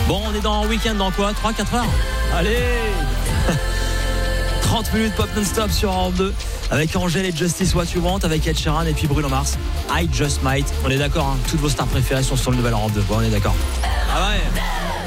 Bon, on est dans week-end dans quoi 3-4 heures. Allez 30 minutes pop non-stop sur Europe 2 avec Angèle et Justice What You Want, avec Ed Sheeran et puis Bruno Mars, I Just Might. On est d'accord, hein, toutes vos stars préférées sont sur le nouvel Europe 2. Bon, on est d'accord. Ah ouais.